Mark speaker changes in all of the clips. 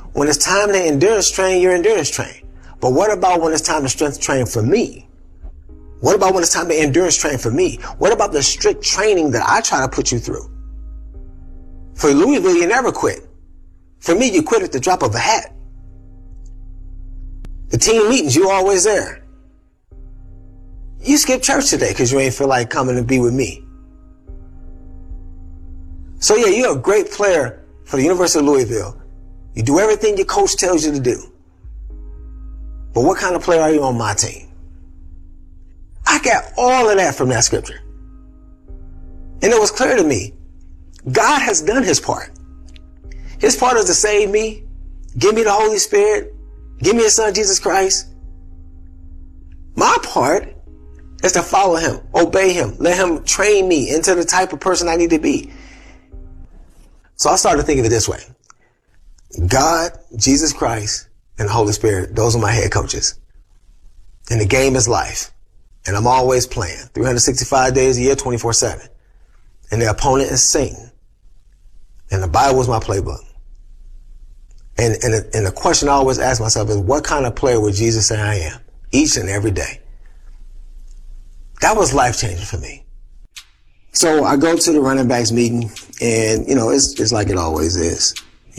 Speaker 1: when it's time to endurance train, you're endurance train. But what about when it's time to strength train for me? What about when it's time to endurance train for me? What about the strict training that I try to put you through? For Louisville, you never quit. For me, you quit at the drop of a hat. The team meetings, you always there. You skip church today because you ain't feel like coming to be with me. So yeah, you're a great player for the University of Louisville. You do everything your coach tells you to do. But what kind of player are you on my team? I got all of that from that scripture. And it was clear to me, God has done his part. His part is to save me, give me the Holy Spirit, give me his son, Jesus Christ. My part is to follow him, obey him, let him train me into the type of person I need to be. So I started thinking of it this way. God, Jesus Christ, and the Holy Spirit, those are my head coaches. And the game is life. And I'm always playing 365 days a year, 24/7. And the opponent is Satan. And the Bible is my playbook. And the question I always ask myself is, what kind of player would Jesus say I am? Each and every day. That was life-changing for me. So I go to the running backs meeting, and, it's like it always is.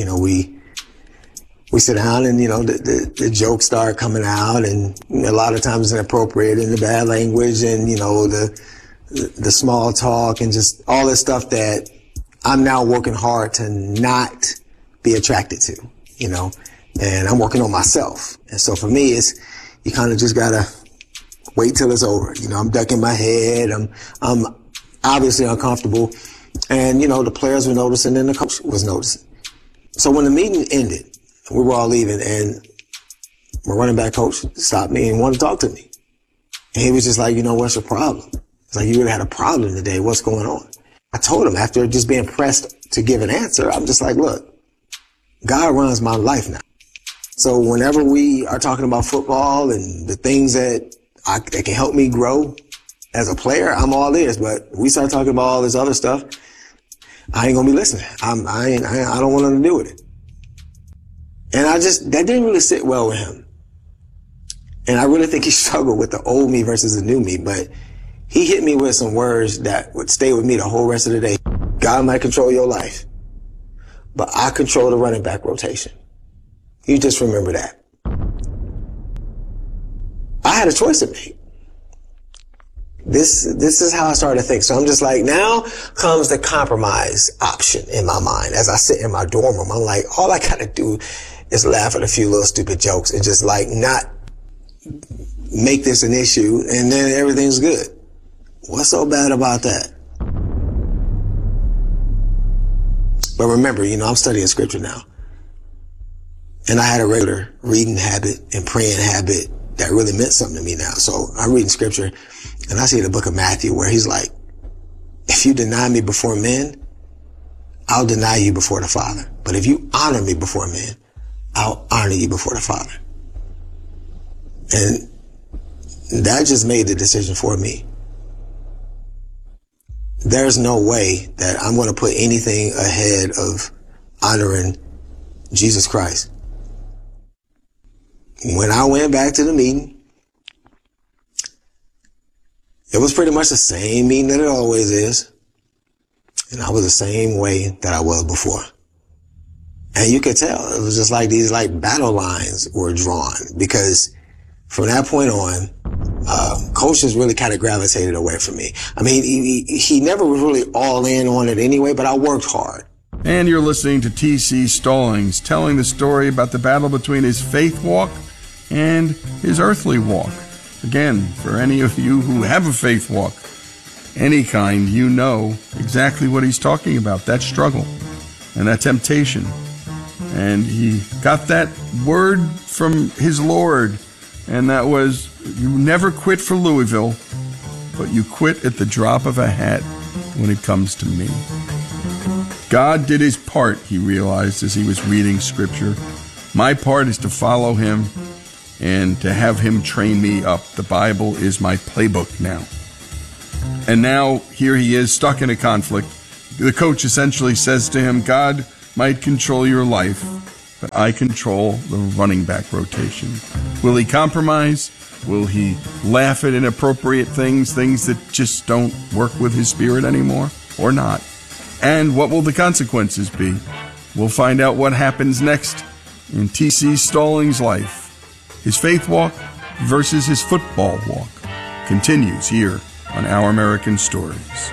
Speaker 1: We sit down and, the jokes start coming out, and a lot of times it's inappropriate and the bad language and, the small talk and just all this stuff that I'm now working hard to not be attracted to, and I'm working on myself. And so for me, you kind of just gotta wait till it's over. I'm ducking my head. I'm obviously uncomfortable. And, the players were noticing and the coach was noticing. So when the meeting ended, we were all leaving, and my running back coach stopped me and wanted to talk to me. And he was just like, what's your problem? It's like, you really had a problem today. What's going on? I told him, after just being pressed to give an answer, I'm just like, look, God runs my life now. So whenever we are talking about football and the things that can help me grow as a player, I'm all ears. But we start talking about all this other stuff, I ain't gonna be listening. I don't want nothing to do with it. And that didn't really sit well with him. And I really think he struggled with the old me versus the new me, but he hit me with some words that would stay with me the whole rest of the day. God might control your life, but I control the running back rotation. You just remember that. I had a choice to make. This is how I started to think. So I'm just like, now comes the compromise option in my mind. As I sit in my dorm room, I'm like, all I gotta do is laugh at a few little stupid jokes and just like not make this an issue, and then everything's good. What's so bad about that? But remember, I'm studying scripture now. And I had a regular reading habit and praying habit that really meant something to me now. So I'm reading scripture, and I see the book of Matthew where he's like, if you deny me before men, I'll deny you before the Father. But if you honor me before men, I'll honor you before the Father. And that just made the decision for me. There's no way that I'm going to put anything ahead of honoring Jesus Christ. When I went back to the meeting, it was pretty much the same meeting that it always is. And I was the same way that I was before. And you could tell it was just like these battle lines were drawn, because from that point on, coaches really kind of gravitated away from me. I mean, he never was really all in on it anyway, but I worked hard.
Speaker 2: And you're listening to T.C. Stallings telling the story about the battle between his faith walk and his earthly walk. Again, for any of you who have a faith walk, any kind, you know exactly what he's talking about, that struggle and that temptation. And he got that word from his Lord, and that was, you never quit for Louisville, but you quit at the drop of a hat when it comes to me. God did his part, he realized as he was reading scripture. My part is to follow him and to have him train me up. The Bible is my playbook now. And now here he is stuck in a conflict. The coach essentially says to him, God might control your life, but I control the running back rotation. Will he compromise? Will he laugh at inappropriate things that just don't work with his spirit anymore, or not? And what will the consequences be? We'll find out what happens next in T.C. Stallings' life. His faith walk versus his football walk continues here on Our American Stories.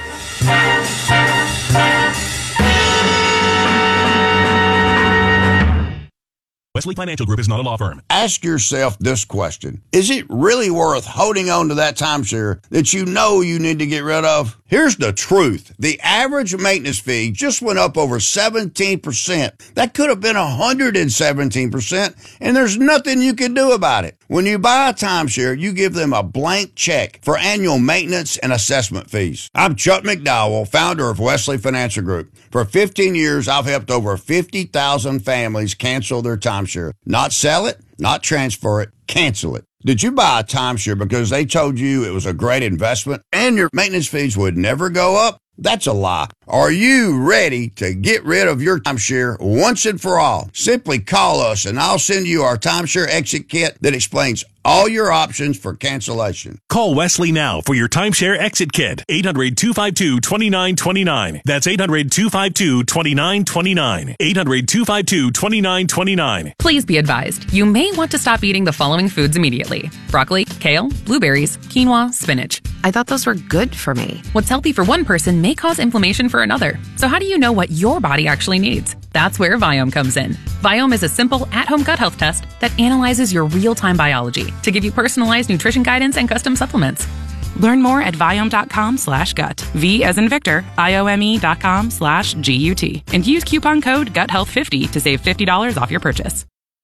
Speaker 3: Wesley Financial Group is not a law firm.
Speaker 4: Ask yourself this question. Is it really worth holding on to that timeshare that you know you need to get rid of? Here's the truth. The average maintenance fee just went up over 17%. That could have been 117%, and there's nothing you can do about it. When you buy a timeshare, you give them a blank check for annual maintenance and assessment fees. I'm Chuck McDowell, founder of Wesley Financial Group. For 15 years, I've helped over 50,000 families cancel their timeshare. Not sell it, not transfer it, cancel it. Did you buy a timeshare because they told you it was a great investment and your maintenance fees would never go up? That's a lie. Are you ready to get rid of your timeshare once and for all? Simply call us and I'll send you our timeshare exit kit that explains all your options for cancellation.
Speaker 3: Call Wesley now for your timeshare exit kit. 800-252-2929. That's 800-252-2929. 800-252-2929.
Speaker 5: Please be advised, you may want to stop eating the following foods immediately: broccoli, kale, blueberries, quinoa, spinach.
Speaker 6: I thought those were good for me.
Speaker 5: What's healthy for one person may cause inflammation for another. So how do you know what your body actually needs? That's where Viome comes in. Viome is a simple, at-home gut health test that analyzes your real-time biology to give you personalized nutrition guidance and custom supplements.
Speaker 6: Learn more at Viome.com/gut. V as in Victor, IOME.com/GUT. And use coupon code GUTHEALTH50 to save $50 off your purchase.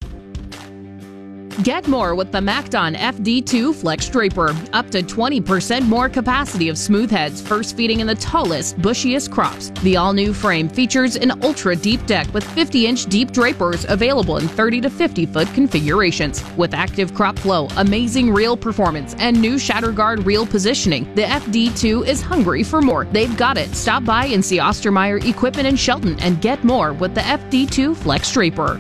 Speaker 7: Get more with the MacDon FD2 Flex Draper. Up to 20% more capacity of smooth heads, first feeding in the tallest, bushiest crops. The all-new frame features an ultra-deep deck with 50-inch deep drapers available in 30 to 50-foot configurations. With active crop flow, amazing reel performance, and new Shatterguard reel positioning, the FD2 is hungry for more. They've got it. Stop by and see Ostermeyer Equipment in Shelton and get more with the FD2 Flex Draper.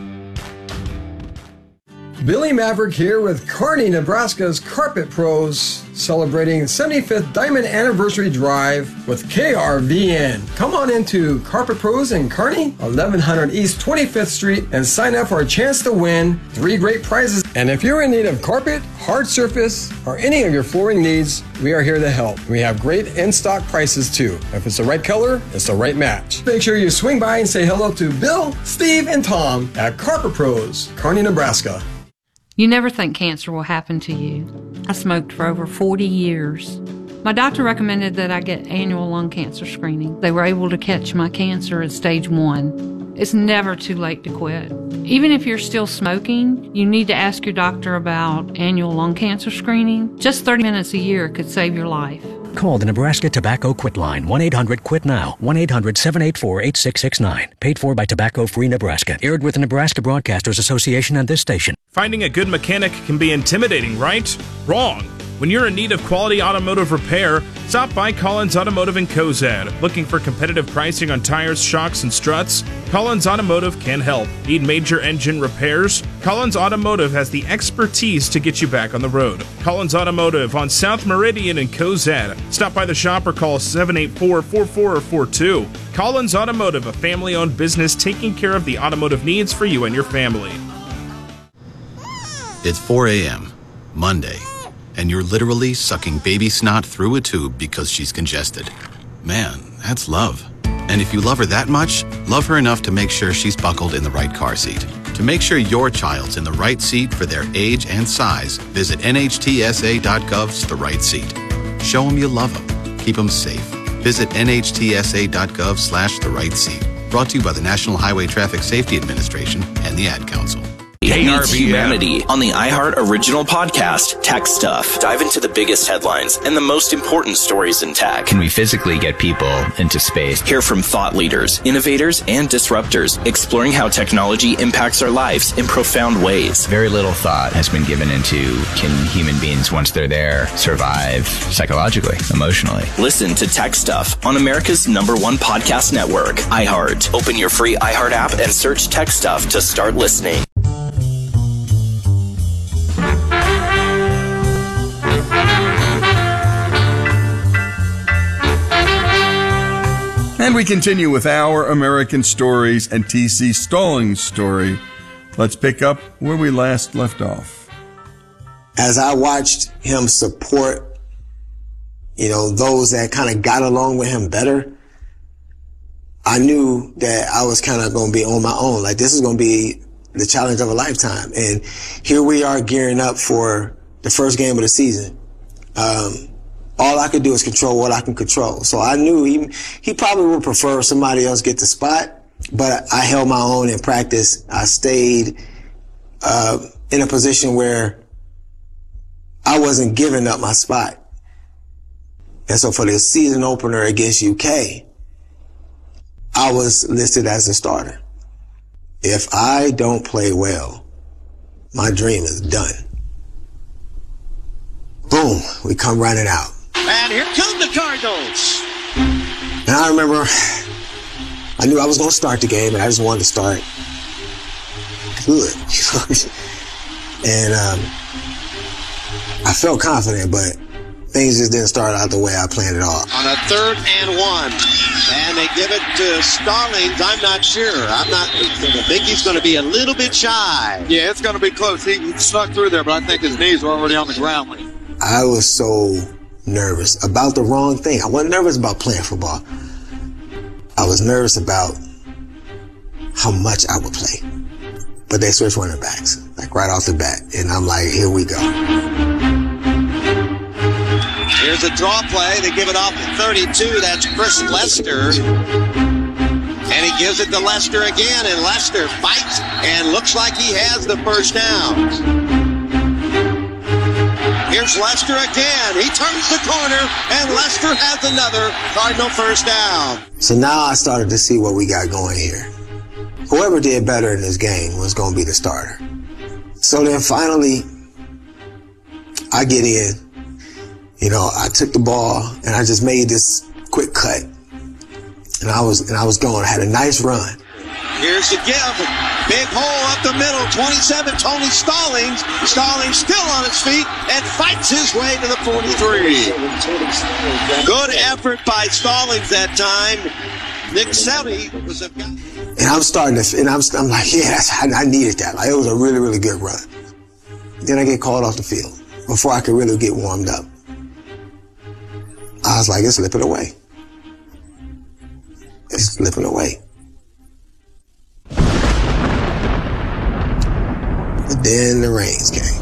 Speaker 8: Billy Maverick here with Kearney, Nebraska's Carpet Pros, celebrating 75th Diamond Anniversary Drive with KRVN. Come on into Carpet Pros in Kearney, 1100 East 25th Street, and sign up for a chance to win 3 great prizes. And if you're in need of carpet, hard surface, or any of your flooring needs, we are here to help. We have great in-stock prices too. If it's the right color, it's the right match. Make sure you swing by and say hello to Bill, Steve, and Tom at Carpet Pros, Kearney, Nebraska.
Speaker 9: You never think cancer will happen to you. I smoked for over 40 years. My doctor recommended that I get annual lung cancer screening. They were able to catch my cancer at stage 1. It's never too late to quit. Even if you're still smoking, you need to ask your doctor about annual lung cancer screening. Just 30 minutes a year could save your life.
Speaker 10: Call the Nebraska Tobacco Quit Line, 1-800-QUIT-NOW, 1-800-784-8669. Paid for by Tobacco Free Nebraska. Aired with the Nebraska Broadcasters Association and this station.
Speaker 11: Finding a good mechanic can be intimidating, right? Wrong. When you're in need of quality automotive repair, stop by Collins Automotive in Cozad. Looking for competitive pricing on tires, shocks, and struts? Collins Automotive can help. Need major engine repairs? Collins Automotive has the expertise to get you back on the road. Collins Automotive on South Meridian in Cozad. Stop by the shop or call 784-4442. Collins Automotive, a family-owned business taking care of the automotive needs for you and your family.
Speaker 12: It's 4 a.m., Monday, and you're literally sucking baby snot through a tube because she's congested. Man, that's love. And if you love her that much, love her enough to make sure she's buckled in the right car seat. To make sure your child's in the right seat for their age and size, visit nhtsa.gov's The Right Seat. Show them you love them. Keep them safe. Visit nhtsa.gov/The Right Seat. Brought to you by the National Highway Traffic Safety Administration and the Ad Council.
Speaker 13: Meets humanity on the iHeart Original Podcast, Tech Stuff. Dive into the biggest headlines and the most important stories in tech.
Speaker 14: Can we physically get people into space?
Speaker 13: Hear from thought leaders, innovators, and disruptors, exploring how technology impacts our lives in profound ways.
Speaker 14: Very little thought has been given into, can human beings, once they're there, survive psychologically, emotionally?
Speaker 13: Listen to Tech Stuff on America's #1 podcast network, iHeart. Open your free iHeart app and search Tech Stuff to start listening.
Speaker 2: And we continue with our American stories and TC Stallings' story. Let's pick up where we last left off.
Speaker 1: As I watched him support, those that kind of got along with him better, I knew that I was kind of going to be on my own. Like, this is going to be the challenge of a lifetime. And here we are gearing up for the first game of the season. All I could do is control what I can control. So I knew he probably would prefer somebody else get the spot, but I held my own in practice. I stayed in a position where I wasn't giving up my spot. And so for the season opener against UK, I was listed as the starter. If I don't play well, my dream is done. Boom, we come running out.
Speaker 15: And here come the Cardinals.
Speaker 1: And I remember, I knew I was going to start the game, and I just wanted to start good. And I felt confident, but things just didn't start out the way I planned at all.
Speaker 15: On a 3rd and 1, and they give it to Stallings. I'm not sure. I think he's going to be a little bit shy.
Speaker 16: Yeah, it's going to be close. He snuck through there, but I think his knees were already on the ground.
Speaker 1: I was so nervous about the wrong thing. I wasn't nervous about playing football. I was nervous about how much I would play. But they switched running backs, like right off the bat. And I'm like, here we go.
Speaker 15: Here's a draw play. They give it off at 32. That's Chris Lester. And he gives it to Lester again. And Lester fights and looks like he has the first down. Here's Lester again. He turns the corner, and Lester has another Cardinal first down.
Speaker 1: So now I started to see what we got going here. Whoever did better in this game was going to be the starter. So then finally, I get in. I took the ball, and I just made this quick cut. And I was going. I had a nice run.
Speaker 15: Here's the give. Big hole up the middle. 27, Tony Stallings. Stallings still on his feet and fights his way to the 43. Good effort by Stallings that time. Nick Selly was a guy.
Speaker 1: And I'm starting to, and I'm like, yeah, I needed that. Like, it was a really, really good run. Then I get called off the field before I could really get warmed up. I was like, it's slipping away. It's slipping away. But then the rains came.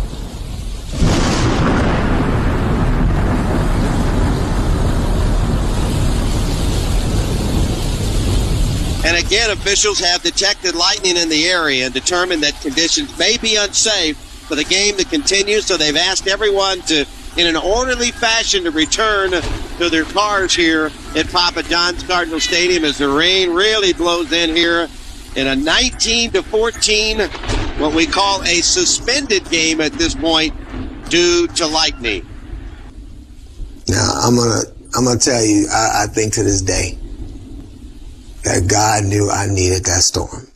Speaker 15: And again, officials have detected lightning in the area and determined that conditions may be unsafe for the game to continue, so they've asked everyone to, in an orderly fashion, to return to their cars here at Papa John's Cardinal Stadium as the rain really blows in here in a 19-14, what we call a suspended game at this point due to lightning.
Speaker 1: Now, I'm gonna tell you, I think to this day that God knew I needed that storm,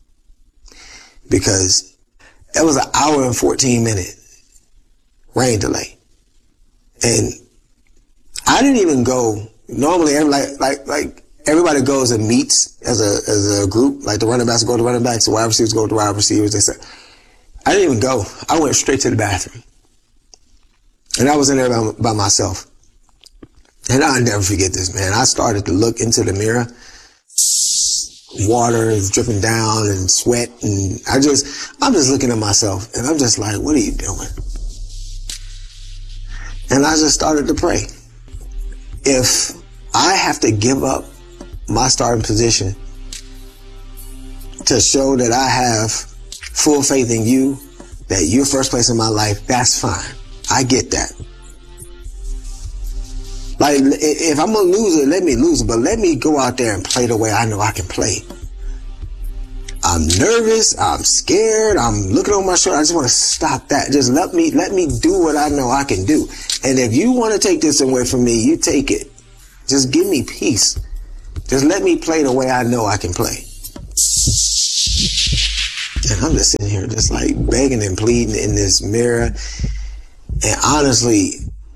Speaker 1: because it was an hour and 14-minute rain delay. And I didn't even go. Normally, like everybody goes and meets as a group. Like the running backs go to running backs, the wide receivers go to wide receivers. They said, I didn't even go. I went straight to the bathroom, and I was in there by myself. And I'll never forget this, man. I started to look into the mirror. Water is dripping down and sweat, and I'm just looking at myself, and I'm just like, what are you doing? And I just started to pray. If I have to give up my starting position to show that I have full faith in you, that you're first place in my life, that's fine. I get that. Like, if I'm going to lose it, let me lose it, but let me go out there and play the way I know I can play. I'm nervous, I'm scared, I'm looking on my shoulder. I just want to stop that. Just let me do what I know I can do. And if you want to take this away from me, you take it. Just give me peace. Just let me play the way I know I can play. And I'm just sitting here just like begging and pleading in this mirror. And honestly,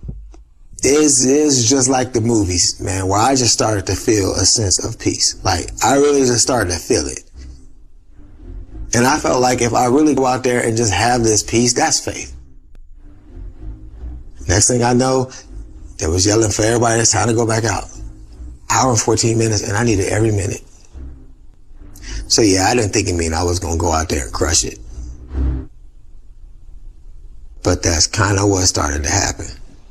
Speaker 1: it's just like the movies, man, where I just started to feel a sense of peace. Like, I really just started to feel it. And I felt like if I really go out there and just have this peace, that's faith. Next thing I know, they was yelling for everybody, it's time to go back out. Hour and 14 minutes, and I needed every minute. So yeah, I didn't think it mean I was going to go out there and crush it. But that's kind of what started to happen.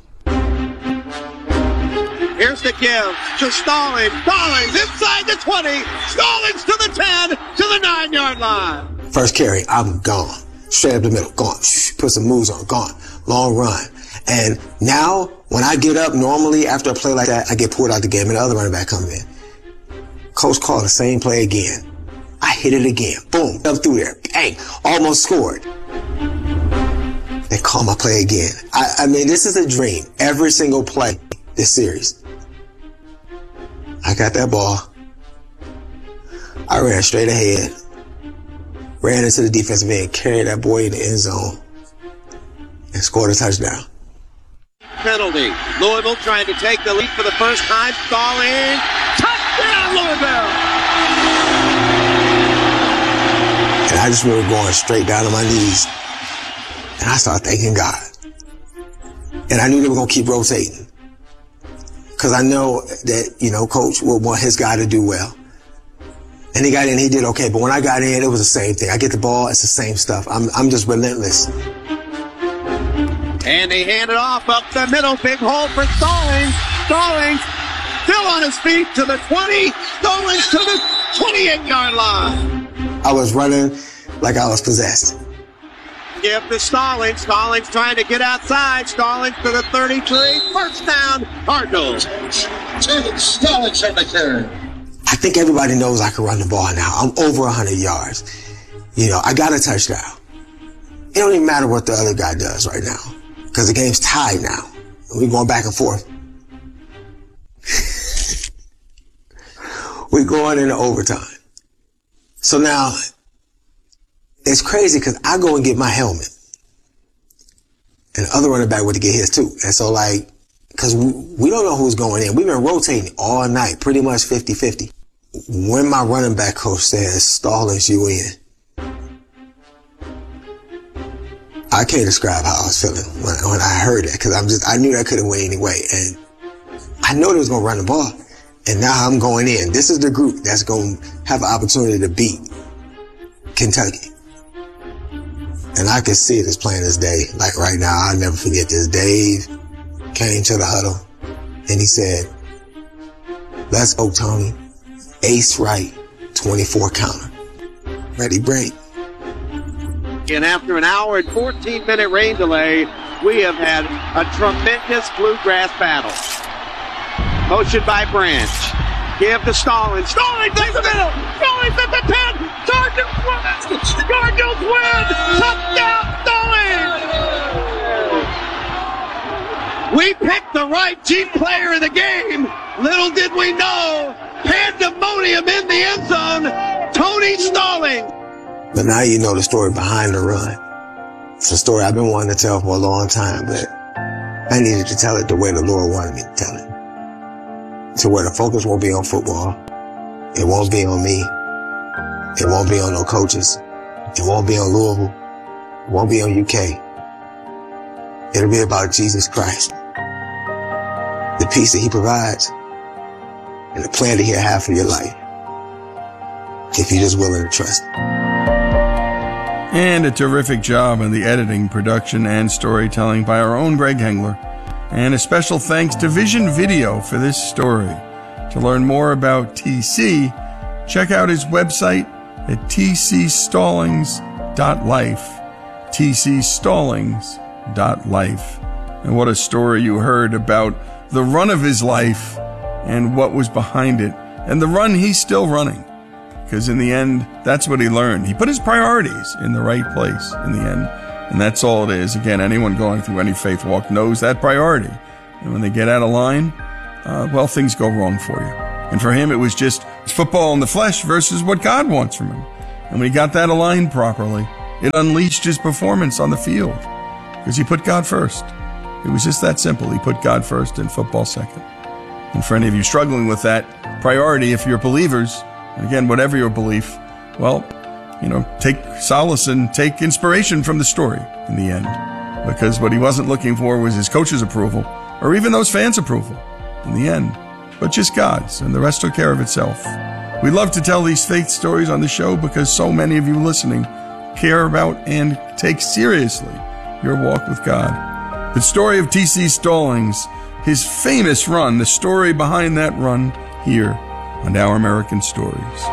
Speaker 15: Here's the give to Stallings. Stallings inside the 20. Stallings to the 10, to the 9-yard line.
Speaker 1: First carry, I'm gone. Straight up the middle, gone. Put some moves on, gone. Long run. And now, when I get up, normally after a play like that, I get pulled out the game and the other running back comes in. Coach called the same play again. I hit it again. Boom. Up through there. Bang. Almost scored. They call my play again. I mean, this is a dream. Every single play this series. I got that ball. I ran straight ahead. Ran into the defensive end, carried that boy in the end zone, and scored a touchdown.
Speaker 15: Penalty. Louisville trying to take the lead for the first time. Stallings. Touchdown, Louisville!
Speaker 1: And I just remember going straight down to my knees. And I started thanking God. And I knew they were going to keep rotating. Because I know that, you know, Coach would want his guy to do well. And he got in, he did okay. But when I got in, it was the same thing. I get the ball, it's the same stuff. I'm just relentless.
Speaker 15: And they hand it off up the middle. Big hole for Stallings. Stallings still on his feet to the 20. Stallings to the 28-yard line.
Speaker 1: I was running like I was possessed.
Speaker 15: Give to Stallings. Stallings trying to get outside. Stallings to the 33. First down, Cardinals. Stallings at the carry.
Speaker 1: I think everybody knows I can run the ball now. I'm over 100 yards. You know, I got a touchdown. It don't even matter what the other guy does right now, because the game's tied now. We're going back and forth. We're going into overtime. So now, it's crazy because I go and get my helmet. And the other running back went to get his too. And so like, because we don't know who's going in. We've been rotating all night, pretty much 50-50. When my running back coach says, Stallings, you in. I can't describe how I was feeling when I heard that, because I knew that couldn't win anyway. And I know they was going to run the ball. And now I'm going in. This is the group that's going to have an opportunity to beat Kentucky. And I can see it as plain as day. Like right now, I'll never forget this. Dave came to the huddle and he said, let's go, Tony. Ace right, 24 counter. Ready, break.
Speaker 15: And after an hour and 14-minute rain delay, we have had a tremendous bluegrass battle. Motion by Branch. Give to Stallings. Stallings in the middle. Stallings at the 10. Cardinals win. Cardinals win. Touchdown, Stallings. We picked the right team player of the game. Little did we know. Pandemonium in the end zone. Tony Stallings.
Speaker 1: But now you know the story behind the run. It's a story I've been wanting to tell for a long time, but I needed to tell it the way the Lord wanted me to tell it. To where the focus won't be on football. It won't be on me. It won't be on no coaches. It won't be on Louisville. It won't be on UK. It'll be about Jesus Christ. The peace that he provides and the plan that he'll have for your life. If you're just willing to trust him.
Speaker 2: And a terrific job on the editing, production, and storytelling by our own Greg Hengler. And a special thanks to Vision Video for this story. To learn more about TC, check out his website at tcstallings.com. tcstallings.life. And what a story you heard about the run of his life and what was behind it. And the run he's still running. Because in the end, that's what he learned. He put his priorities in the right place in the end. And that's all it is. Again, anyone going through any faith walk knows that priority. And when they get out of line, things go wrong for you. And for him, it was just football in the flesh versus what God wants from him. And when he got that aligned properly, it unleashed his performance on the field. Because he put God first. It was just that simple. He put God first and football second. And for any of you struggling with that priority, if you're believers, and again, whatever your belief, take solace and take inspiration from the story in the end. Because what he wasn't looking for was his coach's approval or even those fans' approval in the end, but just God's, and the rest took care of itself. We love to tell these faith stories on the show because so many of you listening care about and take seriously your walk with God. The story of T.C. Stallings, his famous run, the story behind that run here on Our American Stories.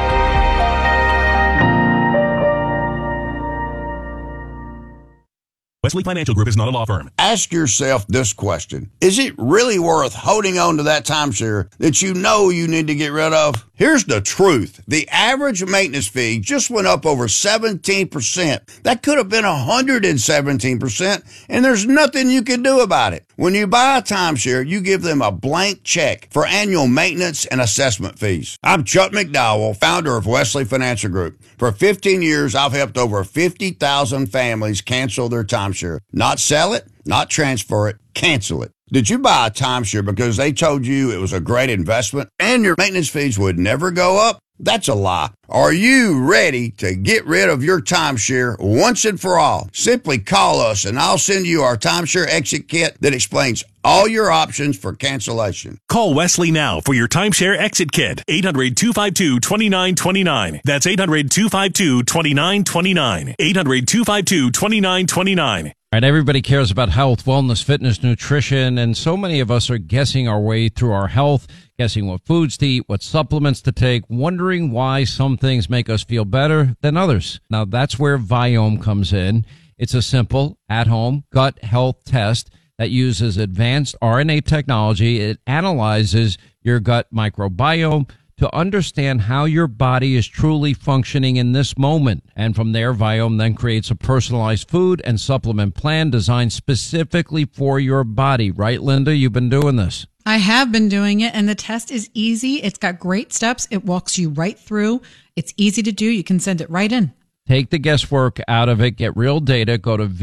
Speaker 3: Wesley Financial Group is not a law firm.
Speaker 4: Ask yourself this question. Is it really worth holding on to that timeshare that you know you need to get rid of? Here's the truth. The average maintenance fee just went up over 17%. That could have been 117%, and there's nothing you can do about it. When you buy a timeshare, you give them a blank check for annual maintenance and assessment fees. I'm Chuck McDowell, founder of Wesley Financial Group. For 15 years, I've helped over 50,000 families cancel their timeshare. Not sell it, not transfer it, cancel it. Did you buy a timeshare because they told you it was a great investment and your maintenance fees would never go up? That's a lie. Are you ready to get rid of your timeshare once and for all? Simply call us and I'll send you our timeshare exit kit that explains all your options for cancellation.
Speaker 3: Call Wesley now for your timeshare exit kit. 800-252-2929. That's 800-252-2929. 800-252-2929.
Speaker 17: All right, everybody cares about health, wellness, fitness, nutrition, and so many of us are guessing our way through our health, guessing what foods to eat, what supplements to take, wondering why some things make us feel better than others. Now, that's where Viome comes in. It's a simple, at-home gut health test that uses advanced RNA technology. It analyzes your gut microbiome to understand how your body is truly functioning in this moment. And from there, Viome then creates a personalized food and supplement plan designed specifically for your body. Right, Linda? You've been doing this.
Speaker 18: I have been doing it, and the test is easy. It's got great steps. It walks you right through. It's easy to do. You can send it right in.
Speaker 17: Take the guesswork out of it. Get real data. Go to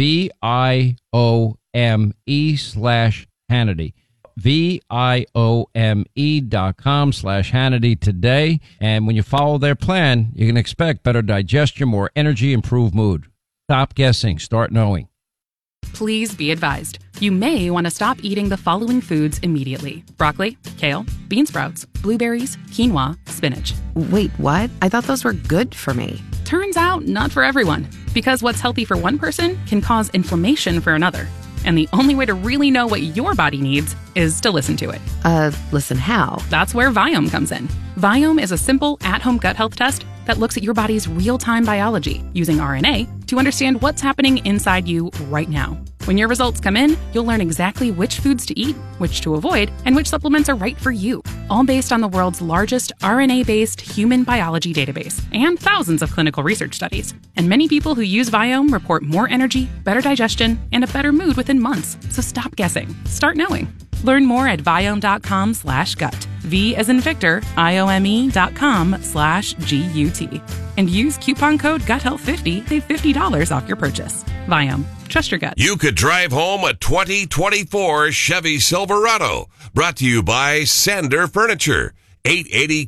Speaker 17: VIOME/Hannity. VIOME.com/Hannity today. And when you follow their plan, you can expect better digestion, more energy, improved mood. Stop guessing. Start knowing.
Speaker 5: Please be advised. You may want to stop eating the following foods immediately: broccoli, kale, bean sprouts, blueberries, quinoa, spinach.
Speaker 19: Wait, what? I thought those were good for me.
Speaker 5: Turns out, not for everyone. Because what's healthy for one person can cause inflammation for another. And the only way to really know what your body needs is to listen to it.
Speaker 19: Listen how?
Speaker 5: That's where Viome comes in. Viome is a simple, at-home gut health test that looks at your body's real-time biology using RNA to understand what's happening inside you right now. When your results come in, you'll learn exactly which foods to eat, which to avoid, and which supplements are right for you, all based on the world's largest RNA-based human biology database and thousands of clinical research studies. And many people who use Viome report more energy, better digestion, and a better mood within months. So stop guessing. Start knowing. Learn more at Viome.com/gut. V as in Victor, IOME.com/GUT. And use coupon code GUTHEALTH50 to save $50 off your purchase. Viome. Trust your gut.
Speaker 20: You could drive home a 2024 Chevy Silverado. Brought to you by Sander Furniture. 880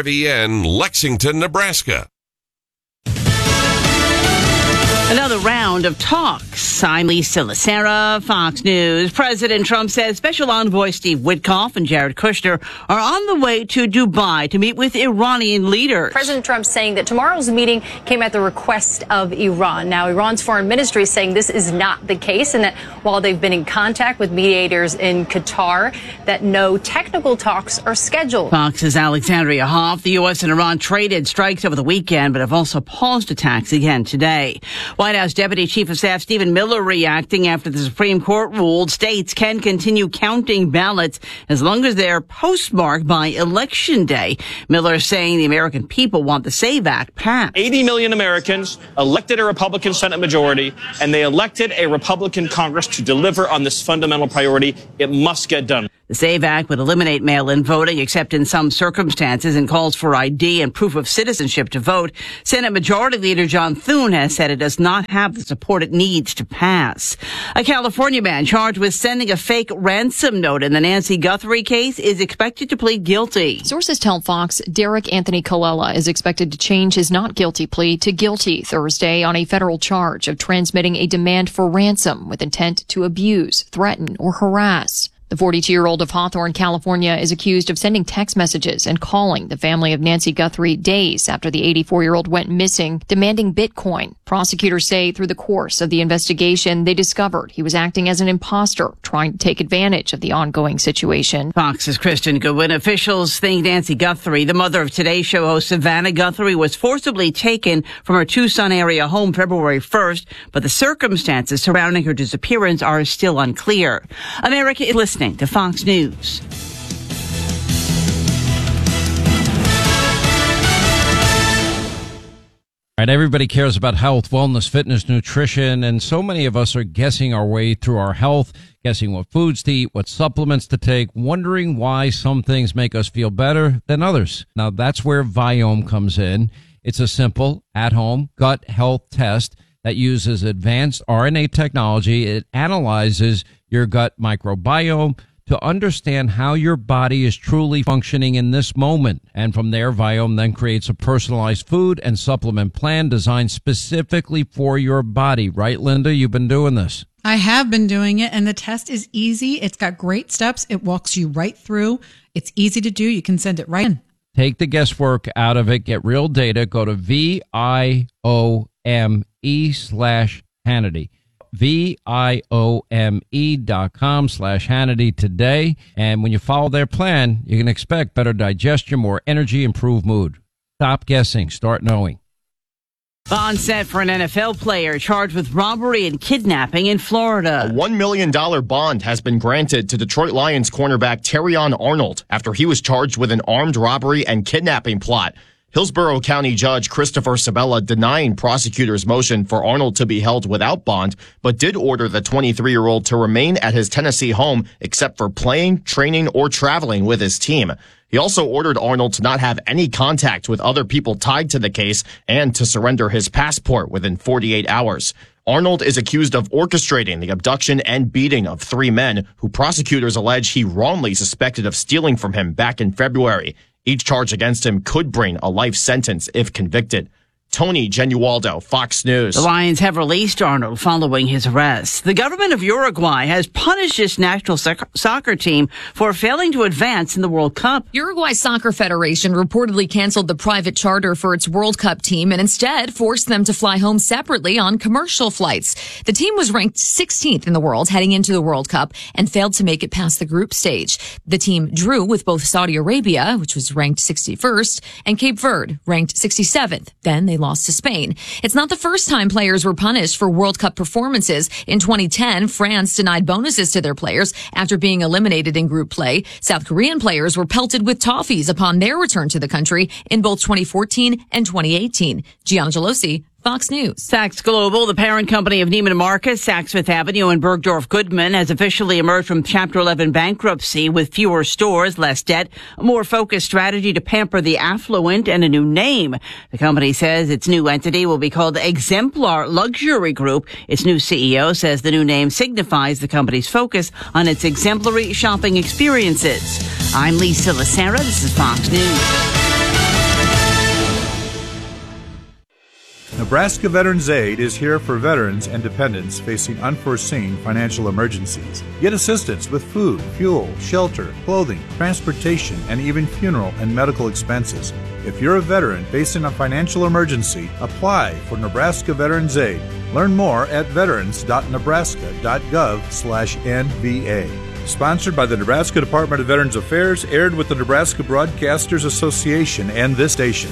Speaker 20: KRVN, Lexington, Nebraska.
Speaker 21: Another round round of talks. I'm Lisa Lacera, Fox News. President Trump says Special Envoy Steve Witkoff and Jared Kushner are on the way to Dubai to meet with Iranian leaders.
Speaker 22: President Trump saying that tomorrow's meeting came at the request of Iran. Now, Iran's foreign ministry is saying this is not the case, and that while they've been in contact with mediators in Qatar, that no technical talks are scheduled.
Speaker 21: Fox's Alexandria Hoff. The U.S. and Iran traded strikes over the weekend, but have also paused attacks again today. White House Deputy Chief of Staff Stephen Miller reacting after the Supreme Court ruled states can continue counting ballots as long as they're postmarked by Election Day. Miller saying the American people want the SAVE Act passed.
Speaker 23: 80 million Americans elected a Republican Senate majority, and they elected a Republican Congress to deliver on this fundamental priority. It must get done.
Speaker 21: The SAVE Act would eliminate mail-in voting except in some circumstances and calls for ID and proof of citizenship to vote. Senate Majority Leader John Thune has said it does not have the support it needs to pass. A California man charged with sending a fake ransom note in the Nancy Guthrie case is expected to plead guilty.
Speaker 24: Sources tell Fox Derek Anthony Colella is expected to change his not guilty plea to guilty Thursday on a federal charge of transmitting a demand for ransom with intent to abuse, threaten, or harass. The 42-year-old of Hawthorne, California, is accused of sending text messages and calling the family of Nancy Guthrie days after the 84-year-old went missing, demanding Bitcoin. Prosecutors say through the course of the investigation, they discovered he was acting as an imposter, trying to take advantage of the ongoing situation.
Speaker 21: Fox's Kristen Goodwin. Officials think Nancy Guthrie, the mother of Today Show host Savannah Guthrie, was forcibly taken from her Tucson area home February 1st, but the circumstances surrounding her disappearance are still unclear. America is listening to Fox News.
Speaker 17: All right, everybody cares about health, wellness, fitness, nutrition, and so many of us are guessing our way through our health, guessing what foods to eat, what supplements to take, wondering why some things make us feel better than others. Now, that's where Viome comes in. It's a simple, at-home gut health test that uses advanced RNA technology. It analyzes your gut microbiome to understand how your body is truly functioning in this moment. And from there, Viome then creates a personalized food and supplement plan designed specifically for your body. Right, Linda? You've been doing this.
Speaker 18: I have been doing it, and the test is easy. It's got great steps. It walks you right through. It's easy to do. You can send it right in.
Speaker 17: Take the guesswork out of it. Get real data. Go to VIOME/Hannity. VIOME.com/Hannity today. And when you follow their plan, you can expect better digestion, more energy, improved mood. Stop guessing. Start knowing.
Speaker 21: Bond set for an NFL player charged with robbery and kidnapping in Florida.
Speaker 25: A $1 million bond has been granted to Detroit Lions cornerback Terrion Arnold after he was charged with an armed robbery and kidnapping plot. Hillsborough County Judge Christopher Sabella denying prosecutors' motion for Arnold to be held without bond, but did order the 23-year-old to remain at his Tennessee home except for playing, training, or traveling with his team. He also ordered Arnold to not have any contact with other people tied to the case and to surrender his passport within 48 hours. Arnold is accused of orchestrating the abduction and beating of 3 men who prosecutors allege he wrongly suspected of stealing from him back in February. Each charge against him could bring a life sentence if convicted. Tony Genualdo, Fox News.
Speaker 21: The Lions have released Arnold following his arrest. The government of Uruguay has punished its national soccer team for failing to advance in the World Cup.
Speaker 26: Uruguay Soccer Federation reportedly canceled the private charter for its World Cup team and instead forced them to fly home separately on commercial flights. The team was ranked 16th in the world heading into the World Cup and failed to make it past the group stage. The team drew with both Saudi Arabia, which was ranked 61st, and Cape Verde, ranked 67th. Then they lost to Spain. It's not the first time players were punished for World Cup performances. In 2010, France denied bonuses to their players after being eliminated in group play. South Korean players were pelted with toffees upon their return to the country in both 2014 and 2018. Gianna Gelosi, Fox News.
Speaker 21: Saks Global, the parent company of Neiman Marcus, Saks Fifth Avenue, and Bergdorf Goodman, has officially emerged from Chapter 11 bankruptcy with fewer stores, less debt, a more focused strategy to pamper the affluent, and a new name. The company says its new entity will be called Exemplar Luxury Group. Its new CEO says the new name signifies the company's focus on its exemplary shopping experiences. I'm Lisa Lacera. This is Fox News.
Speaker 6: Nebraska Veterans Aid is here for veterans and dependents facing unforeseen financial emergencies. Get assistance with food, fuel, shelter, clothing, transportation, and even funeral and medical expenses. If you're a veteran facing a financial emergency, apply for Nebraska Veterans Aid. Learn more at veterans.nebraska.gov/NVA. Sponsored by the Nebraska Department of Veterans Affairs, aired with the Nebraska Broadcasters Association and this station.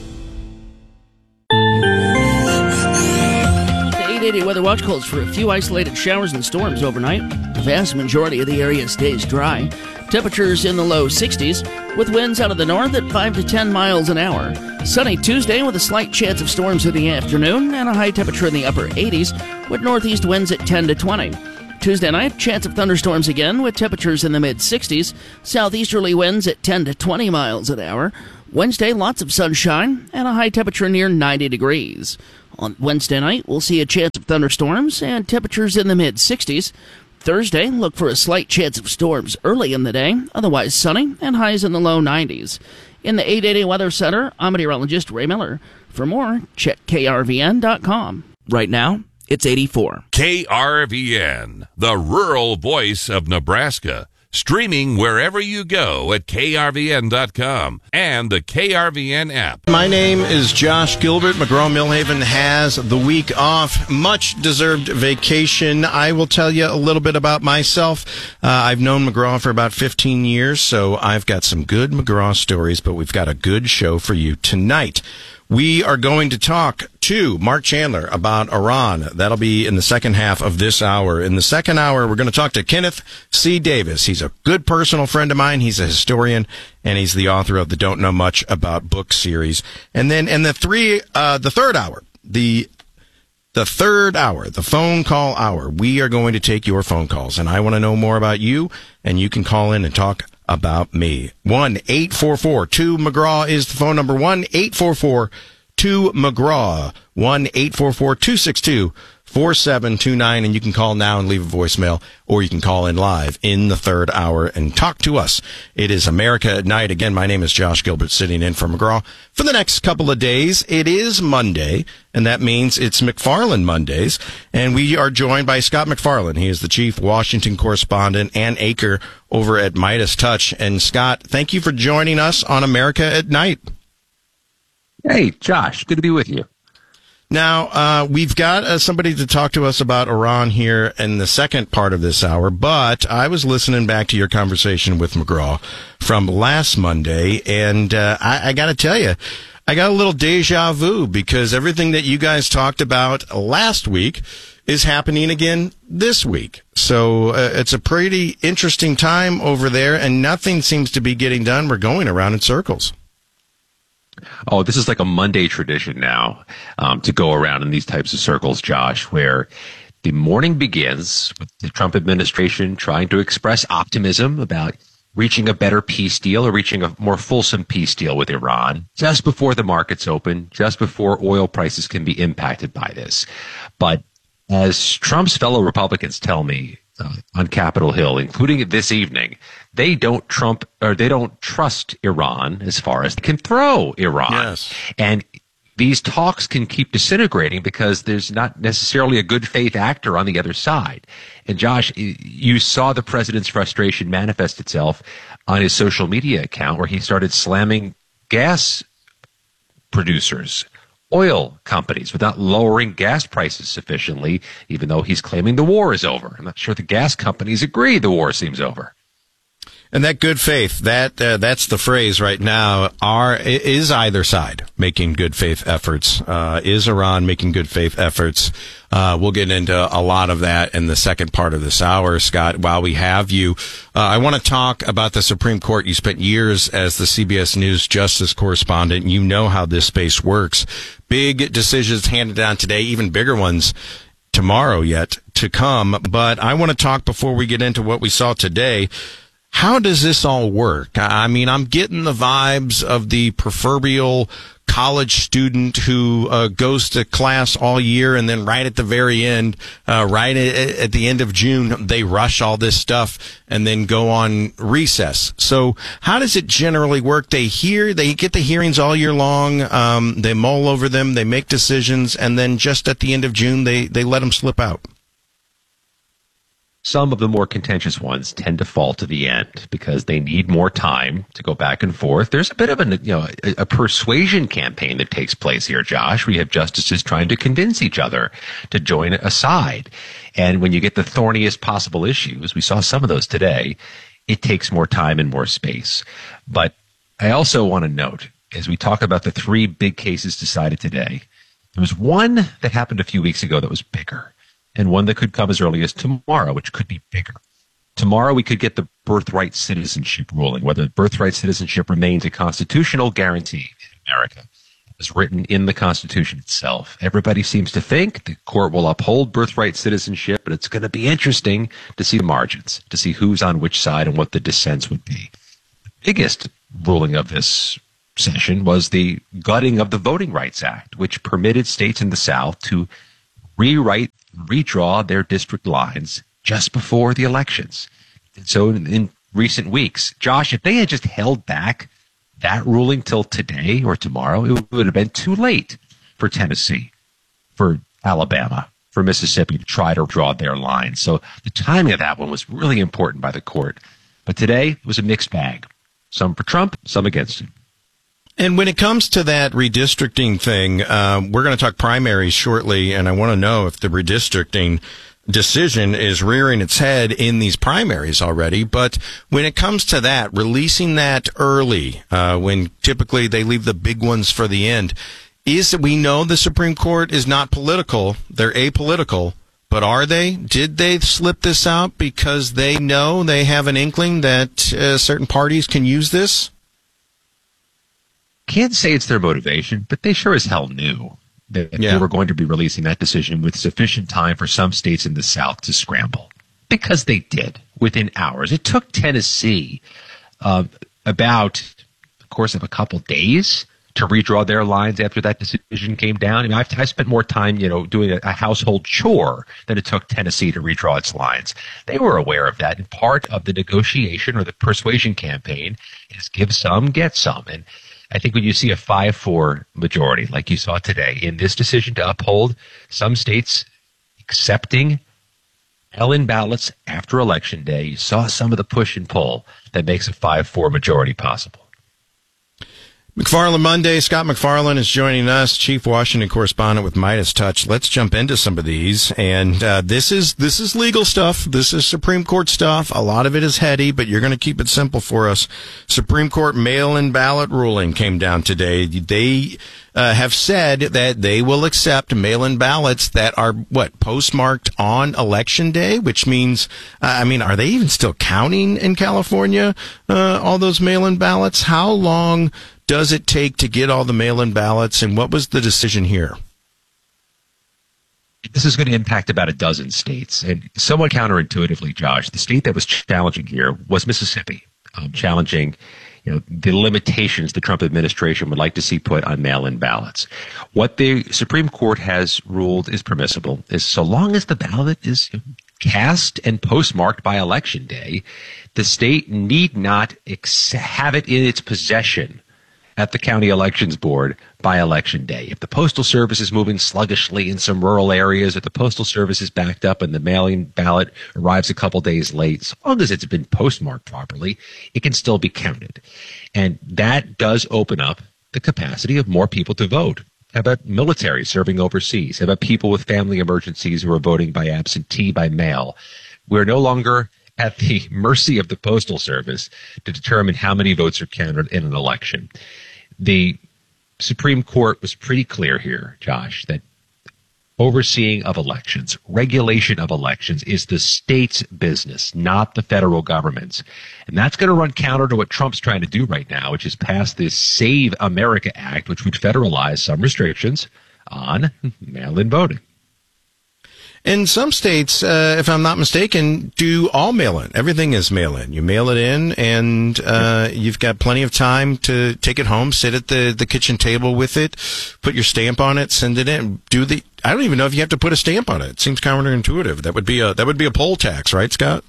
Speaker 7: The 880 Weather Watch calls for a few isolated showers and storms overnight. The vast majority of the area stays dry. Temperatures in the low 60s, with winds out of the north at 5 to 10 miles an hour. Sunny Tuesday with a slight chance of storms in the afternoon and a high temperature in the upper 80s, with northeast winds at 10 to 20. Tuesday night, chance of thunderstorms again with temperatures in the mid-60s, southeasterly winds at 10 to 20 miles an hour. Wednesday, lots of sunshine and a high temperature near 90 degrees. On Wednesday night, we'll see a chance of thunderstorms and temperatures in the mid-60s. Thursday, look for a slight chance of storms early in the day, otherwise sunny and highs in the low 90s. In the 880 Weather Center, I'm meteorologist Ray Miller. For more, check krvn.com. Right now, it's 84.
Speaker 20: KRVN, the rural voice of Nebraska. Streaming wherever you go at krvn.com and the KRVN app.
Speaker 8: My name is Josh Gilbert. McGraw-Millhaven has the week off. Much deserved vacation. I will tell you a little bit about myself. I've known McGraw for about 15 years, so I've got some good McGraw stories, but we've got a good show for you tonight. We are going to talk to Mark Chandler about Iran. That'll be in the second half of this hour. In the second hour, we're going to talk to Kenneth C. Davis. He's a good personal friend of mine. He's a historian, and he's the author of the Don't Know Much About book series. And then in the third hour, the phone call hour, we are going to take your phone calls. And I want to know more about you, and you can call in and talk about me. 1-844-2-McGraw is the phone number. 1-844-2-McGraw. 1-844-262-4729. And you can call now and leave a voicemail, or you can call in live in the third hour and talk to us. It is America at Night. Again, my name is Josh Gilbert, sitting in for McGraw for the next couple of days. It is Monday, and that means it's McFarland Mondays. And we are joined by Scott McFarland. He is the chief Washington correspondent and anchor over at Midas Touch. And Scott, thank you for joining us on America at Night.
Speaker 9: Hey, Josh, good to be with you.
Speaker 8: Now, we've got somebody to talk to us about Iran here in the second part of this hour, but I was listening back to your conversation with McGraw from last Monday, and I got to tell you, I got a little deja vu, because everything that you guys talked about last week is happening again this week. So it's a pretty interesting time over there, and nothing seems to be getting done. We're going around in circles.
Speaker 9: Oh, this is like a Monday tradition now, to go around in these types of circles, Josh, where the morning begins with the Trump administration trying to express optimism about reaching a better peace deal, or reaching a more fulsome peace deal with Iran, just before the markets open, just before oil prices can be impacted by this. But as Trump's fellow Republicans tell me on Capitol Hill, including this evening, they don't trust Iran as far as they can throw Iran.
Speaker 8: Yes.
Speaker 9: And these talks can keep disintegrating because there's not necessarily a good faith actor on the other side. And Josh, you saw the president's frustration manifest itself on his social media account, where he started slamming gas producers, oil companies, without lowering gas prices sufficiently, even though he's claiming the war is over. I'm not sure the gas companies agree the war seems over.
Speaker 8: And that good faith, that's the phrase right now. Is either side making good faith efforts? Is Iran making good faith efforts? We'll get into a lot of that in the second part of this hour, Scott. While we have you, I want to talk about the Supreme Court. You spent years as the CBS News justice correspondent. You know how this space works. Big decisions handed down today, even bigger ones tomorrow yet to come. But I want to talk, before we get into what we saw today, how does this all work? I mean, I'm getting the vibes of the proverbial college student who goes to class all year, and then right at the very end, right at the end of June, they rush all this stuff and then go on recess. So how does it generally work? They get the hearings all year long, they mull over them, they make decisions, and then just at the end of June, they let them slip out.
Speaker 9: Some of the more contentious ones tend to fall to the end because they need more time to go back and forth. There's a bit of a persuasion campaign that takes place here, Josh. We have justices trying to convince each other to join a side. And when you get the thorniest possible issues, we saw some of those today, it takes more time and more space. But I also want to note, as we talk about the three big cases decided today, there was one that happened a few weeks ago that was bigger, and one that could come as early as tomorrow, which could be bigger. Tomorrow we could get the birthright citizenship ruling, whether birthright citizenship remains a constitutional guarantee in America. It was written in the Constitution itself. Everybody seems to think the court will uphold birthright citizenship, but it's going to be interesting to see the margins, to see who's on which side and what the dissents would be. The biggest ruling of this session was the gutting of the Voting Rights Act, which permitted states in the South to redraw their district lines just before the elections. And so in recent weeks, Josh, if they had just held back that ruling till today or tomorrow, it would have been too late for Tennessee, for Alabama, for Mississippi to try to draw their lines. So the timing of that one was really important by the court. But today it was a mixed bag. Some for Trump, some against him.
Speaker 8: And when it comes to that redistricting thing, we're going to talk primaries shortly, and I want to know if the redistricting decision is rearing its head in these primaries already. But when it comes to that, releasing that early, when typically they leave the big ones for the end, is that we know the Supreme Court is not political, they're apolitical, but are they? Did they slip this out because they know they have an inkling that certain parties can use this?
Speaker 9: Can't say it's their motivation, but they sure as hell knew that they were going to be releasing that decision with sufficient time for some states in the South to scramble. Because they did, within hours. It took Tennessee about the course of a couple days to redraw their lines after that decision came down. I mean, I spent more time, doing a household chore than it took Tennessee to redraw its lines. They were aware of that, and part of the negotiation or the persuasion campaign is give some, get some. And I think when you see a 5-4 majority, like you saw today, in this decision to uphold some states accepting mail-in ballots after Election Day, you saw some of the push and pull that makes a 5-4 majority possible.
Speaker 8: McFarland Monday. Scott McFarland is joining us, Chief Washington Correspondent with Midas Touch. Let's jump into some of these. And this is legal stuff. This is Supreme Court stuff. A lot of it is heady, but you're going to keep it simple for us. Supreme Court mail-in ballot ruling came down today. They have said that they will accept mail-in ballots that are, postmarked on Election Day, which means, are they even still counting in California, all those mail-in ballots? How long does it take to get all the mail-in ballots, and what was the decision here?
Speaker 9: This is going to impact about a dozen states, and somewhat counterintuitively, Josh, the state that was challenging here was Mississippi, challenging the limitations the Trump administration would like to see put on mail-in ballots. What the Supreme Court has ruled is permissible is so long as the ballot is cast and postmarked by Election Day, the state need not have it in its possession at the county elections board by Election Day. If the Postal Service is moving sluggishly in some rural areas, if the Postal Service is backed up and the mailing ballot arrives a couple days late, so long as it's been postmarked properly, it can still be counted. And that does open up the capacity of more people to vote. How about military serving overseas? How about people with family emergencies who are voting by absentee, by mail? We're no longer at the mercy of the Postal Service to determine how many votes are counted in an election. The Supreme Court was pretty clear here, Josh, that overseeing of elections, regulation of elections is the state's business, not the federal government's. And that's going to run counter to what Trump's trying to do right now, which is pass this Save America Act, which would federalize some restrictions on mail-in voting.
Speaker 8: And some states, if I'm not mistaken, do all mail-in. Everything is mail-in. You mail it in, and you've got plenty of time to take it home, sit at the kitchen table with it, put your stamp on it, send it in. I don't even know if you have to put a stamp on it. It seems counterintuitive. That would be a poll tax, right, Scott?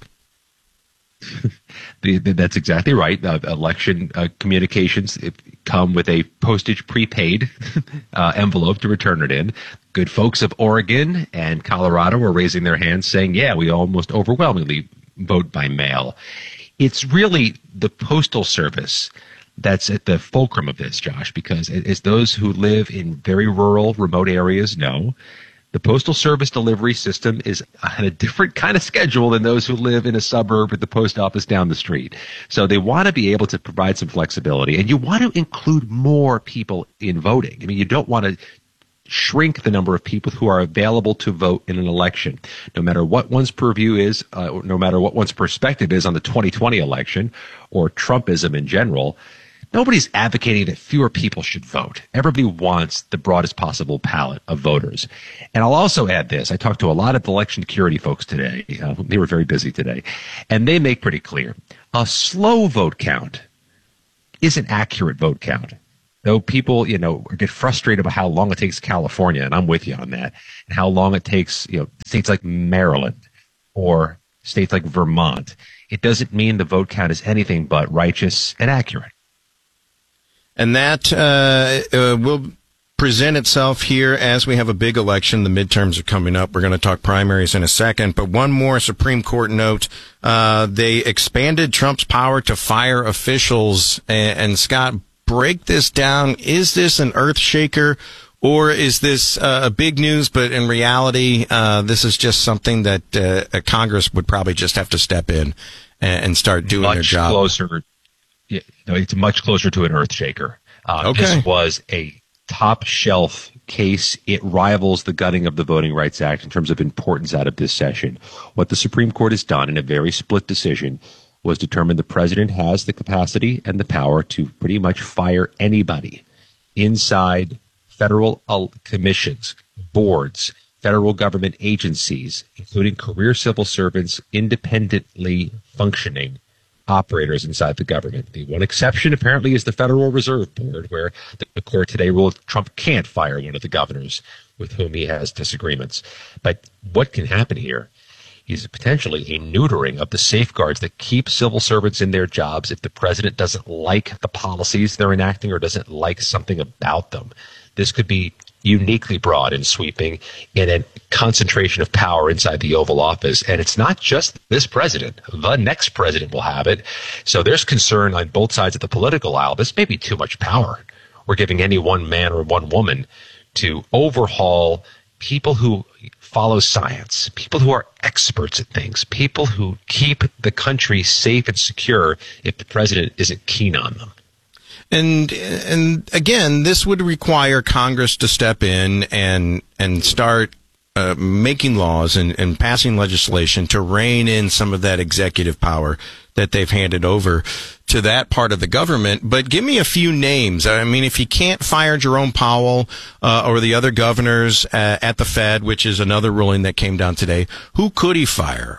Speaker 9: That's exactly right. Election communications come with a postage prepaid envelope to return it in. Good folks of Oregon and Colorado are raising their hands saying, yeah, we almost overwhelmingly vote by mail. It's really the Postal Service that's at the fulcrum of this, Josh, because as those who live in very rural, remote areas know, the Postal Service delivery system is on a different kind of schedule than those who live in a suburb with the post office down the street. So they want to be able to provide some flexibility, and you want to include more people in voting. I mean, you don't want to shrink the number of people who are available to vote in an election, no matter what one's purview is, no matter what one's perspective is on the 2020 election or Trumpism in general. Nobody's advocating that fewer people should vote. Everybody wants the broadest possible palette of voters. And I'll also add this. I talked to a lot of election security folks today. They were very busy today. And they make pretty clear a slow vote count is an accurate vote count. Though people, get frustrated about how long it takes California, and I'm with you on that, and how long it takes, states like Maryland or states like Vermont, it doesn't mean the vote count is anything but righteous and accurate.
Speaker 8: And that will present itself here as we have a big election. The midterms are coming up. We're going to talk primaries in a second. But one more Supreme Court note. They expanded Trump's power to fire officials. And Scott, break this down. Is this an earth shaker, or is this big news, but in reality, this is just something that Congress would probably just have to step in and start doing their job?
Speaker 9: It's much closer to an earth shaker. This was a top shelf case. It rivals the gutting of the Voting Rights Act in terms of importance out of this session. What the Supreme Court has done in a very split decision was determine the president has the capacity and the power to pretty much fire anybody inside federal commissions, boards, federal government agencies, including career civil servants, independently functioning operators inside the government. The one exception apparently is the Federal Reserve Board, where the court today ruled Trump can't fire one of the governors with whom he has disagreements. But what can happen here is potentially a neutering of the safeguards that keep civil servants in their jobs if the president doesn't like the policies they're enacting or doesn't like something about them. This could be uniquely broad and sweeping in a concentration of power inside the Oval Office. And it's not just this president. The next president will have it. So there's concern on both sides of the political aisle. This may be too much power. We're giving any one man or one woman to overhaul people who follow science, people who are experts at things, people who keep the country safe and secure if the president isn't keen on them.
Speaker 8: And again, this would require Congress to step in and start making laws and passing legislation to rein in some of that executive power that they've handed over to that part of the government. But give me a few names. I mean, if he can't fire Jerome Powell or the other governors at the Fed, which is another ruling that came down today, who could he fire?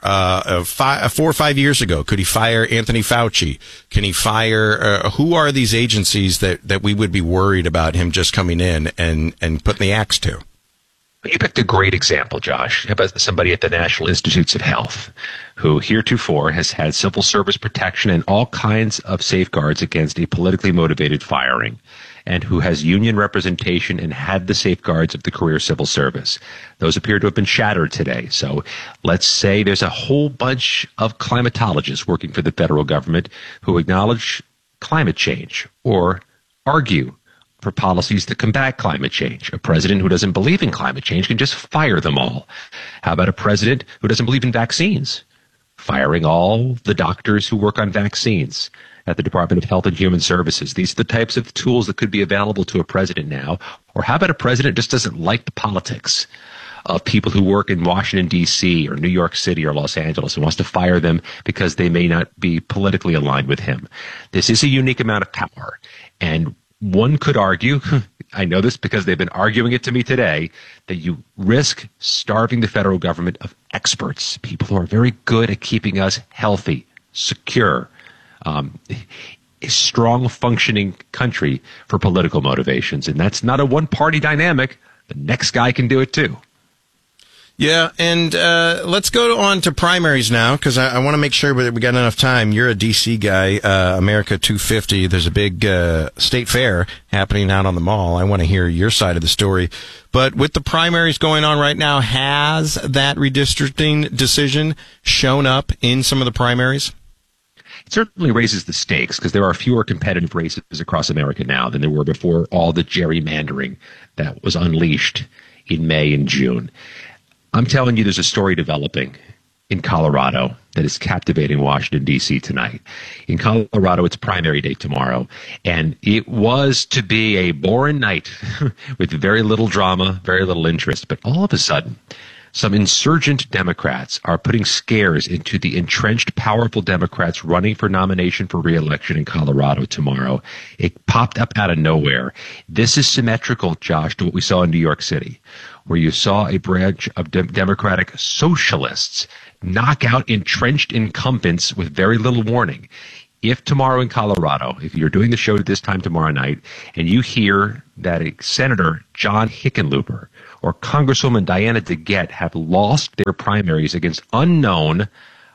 Speaker 8: 4 or 5 years ago, could he fire Anthony Fauci? Can he fire? Who are these agencies that we would be worried about him just coming in and putting the axe to?
Speaker 9: You picked a great example, Josh. How about somebody at the National Institutes of Health who heretofore has had civil service protection and all kinds of safeguards against a politically motivated firing, and who has union representation and had the safeguards of the career civil service. Those appear to have been shattered today. So let's say there's a whole bunch of climatologists working for the federal government who acknowledge climate change or argue for policies that combat climate change. A president who doesn't believe in climate change can just fire them all. How about a president who doesn't believe in vaccines? Firing all the doctors who work on vaccines at the Department of Health and Human Services. These are the types of tools that could be available to a president now. Or how about a president just doesn't like the politics of people who work in Washington, D.C. or New York City or Los Angeles and wants to fire them because they may not be politically aligned with him? This is a unique amount of power. And one could argue, I know this because they've been arguing it to me today, that you risk starving the federal government of experts, people who are very good at keeping us healthy, secure, a strong functioning country for political motivations. And that's not a one-party dynamic. The next guy can do it too.
Speaker 8: Yeah, and let's go on to primaries now, because I want to make sure we got enough time. You're a D.C. guy, America 250. There's a big state fair happening out on the mall. I want to hear your side of the story. But with the primaries going on right now, has that redistricting decision shown up in some of the primaries?
Speaker 9: It certainly raises the stakes because there are fewer competitive races across America now than there were before all the gerrymandering that was unleashed in May and June. I'm telling you, there's a story developing in Colorado that is captivating Washington, D.C. tonight. In Colorado, it's primary day tomorrow, and it was to be a boring night with very little drama, very little interest. But all of a sudden, some insurgent Democrats are putting scares into the entrenched, powerful Democrats running for nomination for re-election in Colorado tomorrow. It popped up out of nowhere. This is symmetrical, Josh, to what we saw in New York City, where you saw a branch of Democratic socialists knock out entrenched incumbents with very little warning. If tomorrow in Colorado, if you're doing the show this time tomorrow night, and you hear that Senator John Hickenlooper or Congresswoman Diana DeGette have lost their primaries against undercertified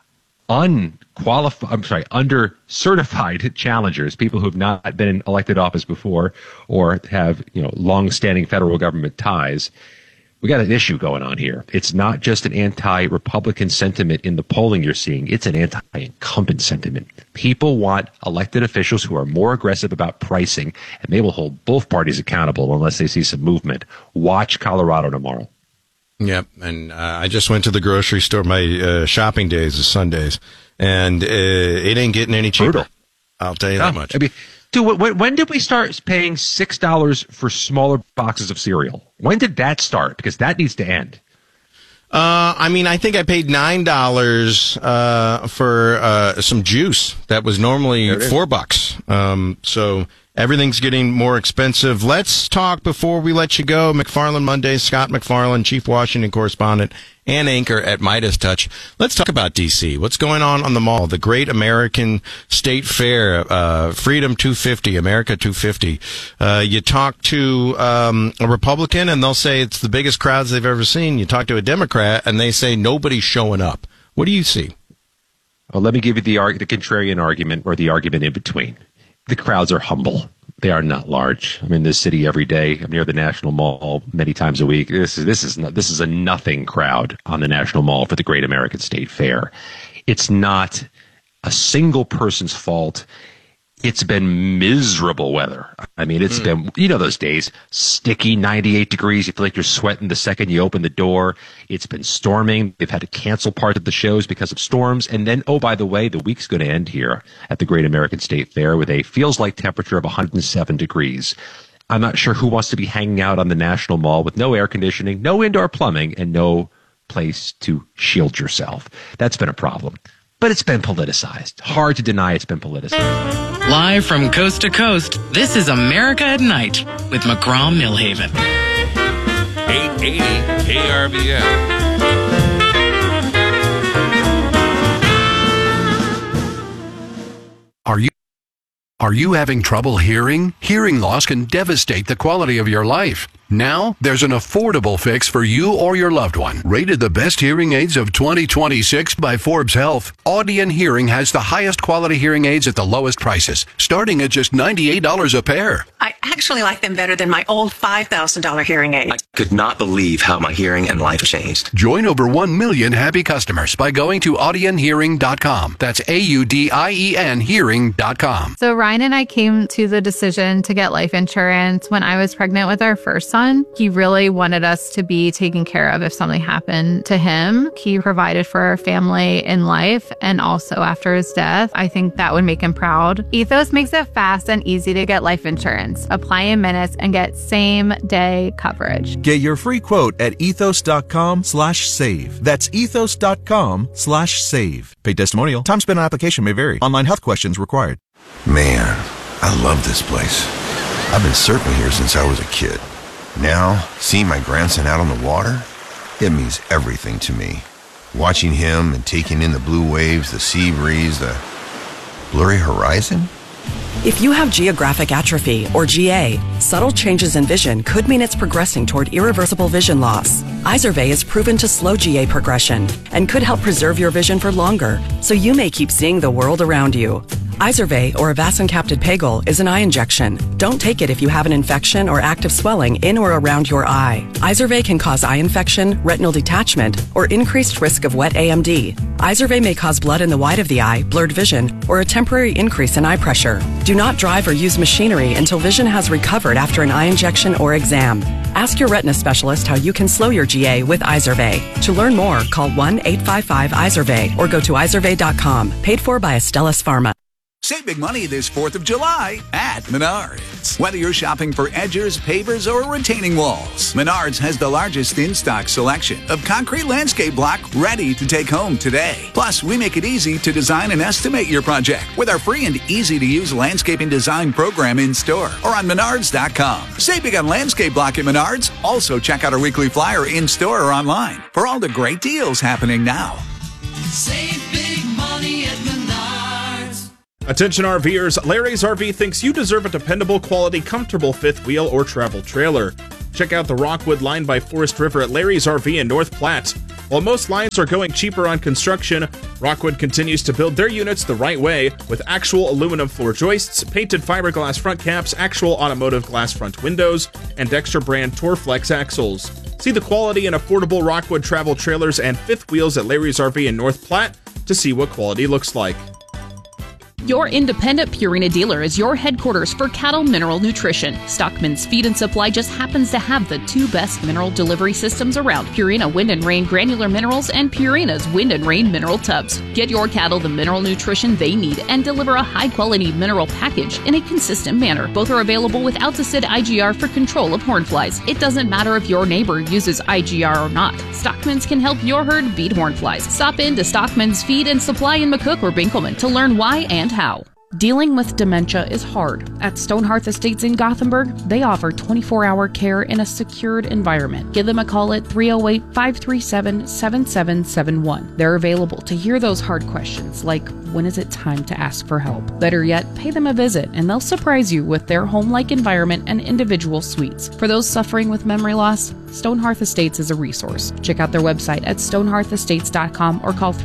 Speaker 9: challengers, people who have not been in elected office before or have, long-standing federal government ties, we got an issue going on here. It's not just an anti-Republican sentiment in the polling you're seeing. It's an anti-incumbent sentiment. People want elected officials who are more aggressive about pricing, and they will hold both parties accountable unless they see some movement. Watch Colorado tomorrow.
Speaker 8: Yep, and I just went to the grocery store. My shopping days is Sundays, and it ain't getting any cheaper. Brutal. I'll tell you that much.
Speaker 9: I mean, dude, when did we start paying $6 for smaller boxes of cereal? When did that start? Because that needs to end.
Speaker 8: I think I paid $9 for some juice that was normally $4. So everything's getting more expensive. Let's talk before we let you go. McFarland Mondays, Scott McFarland, Chief Washington Correspondent and anchor at Midas Touch. Let's talk about D.C. What's going on the mall? The Great American State Fair, Freedom 250, America 250. You talk to a Republican and they'll say it's the biggest crowds they've ever seen. You talk to a Democrat and they say nobody's showing up. What do you see?
Speaker 9: Well, let me give you the contrarian argument, or the argument in between. The crowds are humble. They are not large. I'm in this city every day. I'm near the National Mall many times a week. This is a nothing crowd on the National Mall for the Great American State Fair. It's not a single person's fault. It's been miserable weather. I mean, it's been, those days, sticky, 98 degrees. You feel like you're sweating the second you open the door. It's been storming. They've had to cancel part of the shows because of storms. And then, oh, by the way, the week's going to end here at the Great American State Fair with a feels-like temperature of 107 degrees. I'm not sure who wants to be hanging out on the National Mall with no air conditioning, no indoor plumbing, and no place to shield yourself. That's been a problem. But it's been politicized. Hard to deny it's been politicized.
Speaker 10: Live from coast to coast, this is America at Night with McGraw-Millhaven.
Speaker 20: 880 KRVN.
Speaker 11: Are you having trouble hearing? Hearing loss can devastate the quality of your life. Now, there's an affordable fix for you or your loved one. Rated the best hearing aids of 2026 by Forbes Health, Audion Hearing has the highest quality hearing aids at the lowest prices, starting at just $98 a pair.
Speaker 12: I actually like them better than my old $5,000 hearing aid.
Speaker 13: I could not believe how my hearing and life changed.
Speaker 11: Join over 1 million happy customers by going to audionhearing.com. That's AUDIEN hearing.com.
Speaker 14: So Ryan and I came to the decision to get life insurance when I was pregnant with our first son. He really wanted us to be taken care of if something happened to him. He provided for our family in life and also after his death. I think that would make him proud. Ethos makes it fast and easy to get life insurance. Apply in minutes and get same-day coverage.
Speaker 16: Get your free quote at ethos.com/save. That's ethos.com/save. Paid testimonial. Time spent on application may vary. Online health questions required.
Speaker 27: Man, I love this place.
Speaker 1: I've been surfing here since I was a kid. Now, seeing my grandson out on the water, it means everything to me. Watching him and taking in the blue waves, the sea breeze, the blurry horizon.
Speaker 2: If you have geographic atrophy, or GA, subtle changes in vision could mean it's progressing toward irreversible vision loss. Izervay is proven to slow GA progression and could help preserve your vision for longer, so you may keep seeing the world around you. Izervay, or avacincaptad pegol, is an eye injection. Don't take it if you have an infection or active swelling in or around your eye. Izervay can cause eye infection, retinal detachment, or increased risk of wet AMD. Izervay may cause blood in the white of the eye, blurred vision, or a temporary increase in eye pressure. Do not drive or use machinery until vision has recovered after an eye injection or exam. Ask your retina specialist how you can slow your GA with Izervay. To learn more, call 1-855-IZERVAY or go to izervay.com. Paid for by Astellas Pharma.
Speaker 3: Save big money this 4th of July at Menards. Whether you're shopping for edgers, pavers, or retaining walls, Menards has the largest in-stock selection of concrete landscape block ready to take home today. Plus, we make it easy to design and estimate your project with our free and easy-to-use landscaping design program in-store or on Menards.com. Save big on landscape block at Menards. Also, check out our weekly flyer in-store or online for all the great deals happening now.
Speaker 4: Save big money at Menards.
Speaker 15: Attention RVers, Larry's RV thinks you deserve a dependable, quality, comfortable fifth wheel or travel trailer. Check out the Rockwood line by Forest River at Larry's RV in North Platte. While most lines are going cheaper on construction, Rockwood continues to build their units the right way with actual aluminum floor joists, painted fiberglass front caps, actual automotive glass front windows, and Dexter brand Torflex axles. See the quality and affordable Rockwood travel trailers and fifth wheels at Larry's RV in North Platte to see what quality looks like.
Speaker 19: Your independent Purina dealer is your headquarters for cattle mineral nutrition. Stockman's Feed and Supply just happens to have the 2 best mineral delivery systems around: Purina Wind and Rain granular minerals and Purina's Wind and Rain mineral tubs. Get your cattle the mineral nutrition they need and deliver a high-quality mineral package in a consistent manner. Both are available with Alticid IGR for control of hornflies. It doesn't matter if your neighbor uses IGR or not. Stockman's can help your herd beat hornflies. Stop in to Stockman's Feed and Supply in McCook or Binkelman to learn why and how. Dealing with dementia is hard. At Stonehearth Estates in Gothenburg, they offer 24-hour care in a secured environment. Give them a call at 308-537-7771. They're available to hear those hard questions like, when is it time to ask for help? Better yet, pay them a visit and they'll surprise you with their home-like environment and individual suites. For those suffering with memory loss, Stonehearth Estates is a resource. Check out their website at stonehearthestates.com or call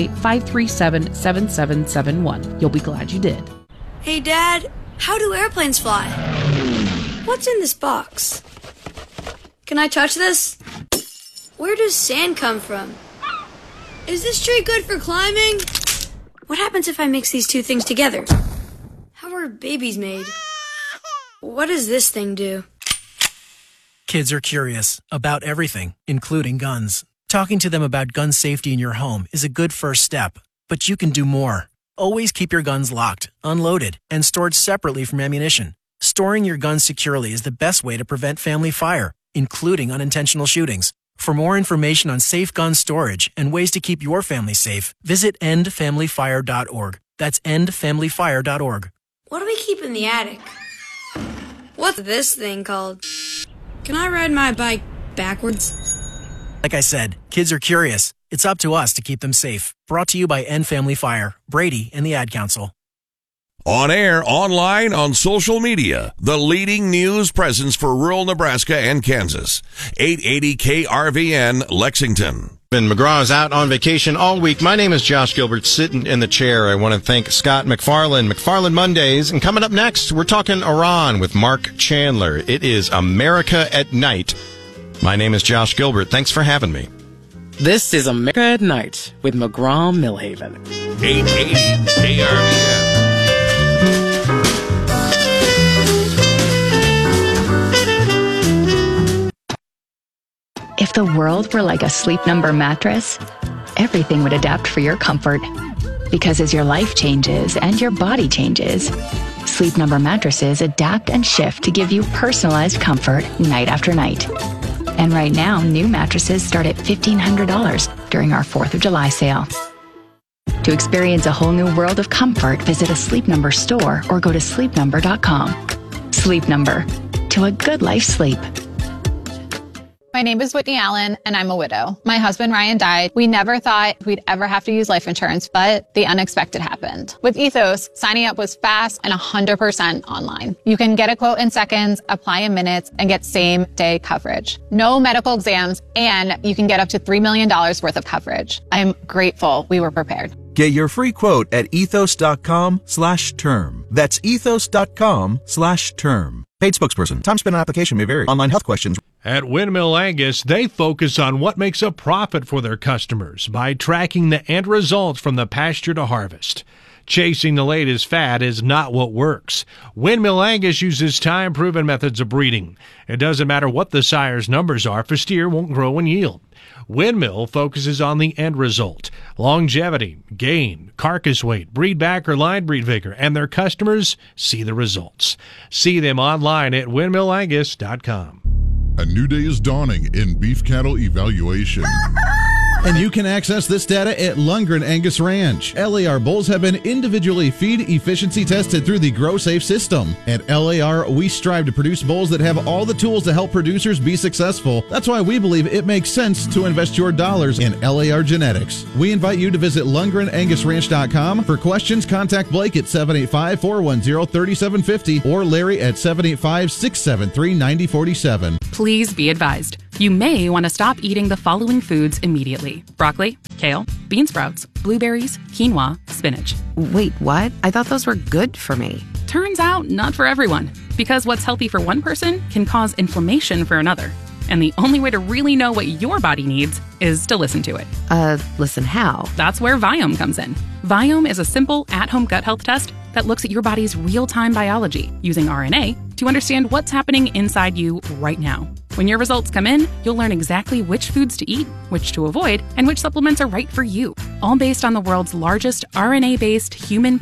Speaker 19: 308-537-7771. You'll be glad you did.
Speaker 27: Hey, Dad, how do airplanes fly? What's in this box? Can I touch this? Where does sand come from? Is this tree good for climbing? What happens if I mix these two things together? How are babies made? What does this thing do?
Speaker 28: Kids are curious about everything, including guns. Talking to them about gun safety in your home is a good first step, but you can do more. Always keep your guns locked, unloaded, and stored separately from ammunition. Storing your guns securely is the best way to prevent family fire, including unintentional shootings. For more information on safe gun storage and ways to keep your family safe, visit endfamilyfire.org. That's endfamilyfire.org.
Speaker 27: What do we keep in the attic? What's this thing called? Can I ride my bike backwards?
Speaker 28: Like I said, kids are curious. It's up to us to keep them safe. Brought to you by End Family Fire, Brady, and the Ad Council.
Speaker 20: On air, online, on social media, the leading news presence for rural Nebraska and Kansas. 880 KRVN, Lexington.
Speaker 8: Ben McGraw is out on vacation all week. My name is Josh Gilbert, sitting in the chair. I want to thank Scott McFarland, McFarland Mondays. And coming up next, we're talking Iran with Mark Chandler. It is America at Night. My name is Josh Gilbert. Thanks for having me.
Speaker 10: This is America at Night with McGraw-Millhaven.
Speaker 20: 880 KRVN.
Speaker 29: If the world were like a Sleep Number mattress, everything would adapt for your comfort. Because as your life changes and your body changes, Sleep Number mattresses adapt and shift to give you personalized comfort night after night. And right now, new mattresses start at $1,500 during our 4th of July sale. To experience a whole new world of comfort, visit a Sleep Number store or go to sleepnumber.com. Sleep Number. To a good life's sleep.
Speaker 14: My name is Whitney Allen, and I'm a widow. My husband, Ryan, died. We never thought we'd ever have to use life insurance, but the unexpected happened. With Ethos, signing up was fast and 100% online. You can get a quote in seconds, apply in minutes, and get same-day coverage. No medical exams, and you can get up to $3 million worth of coverage. I'm grateful we were prepared.
Speaker 16: Get your free quote at ethos.com/term. That's ethos.com/term. Paid spokesperson. Time spent on application may vary. Online health questions.
Speaker 5: At Windmill Angus, they focus on what makes a profit for their customers by tracking the end results from the pasture to harvest. Chasing the latest fad is not what works. Windmill Angus uses time-proven methods of breeding. It doesn't matter what the sire's numbers are, for steer won't grow and yield. Windmill focuses on the end result, longevity, gain, carcass weight, breed back or line breed vigor, and their customers see the results. See them online at windmillangus.com.
Speaker 17: A new day is dawning in beef cattle evaluation.
Speaker 18: And you can access this data at Lundgren Angus Ranch. LAR bulls have been individually feed efficiency tested through the Grow Safe system. At LAR, we strive to produce bulls that have all the tools to help producers be successful. That's why we believe it makes sense to invest your dollars in LAR genetics. We invite you to visit LundgrenAngusRanch.com. For questions, contact Blake at 785-410-3750 or Larry at 785-673-9047.
Speaker 19: Please be advised. You may want to stop eating the following foods immediately: broccoli, kale, bean sprouts, blueberries, quinoa, spinach.
Speaker 21: Wait, what? I thought those were good for me.
Speaker 19: Turns out, not for everyone. Because what's healthy for one person can cause inflammation for another. And the only way to really know what your body needs is to listen to it.
Speaker 21: Listen how?
Speaker 19: That's where Viome comes in. Viome is a simple, at-home gut health test that looks at your body's real-time biology using RNA to understand what's happening inside you right now. When your results come in, you'll learn exactly which foods to eat, which to avoid, and which supplements are right for you, all based on the world's largest RNA-based human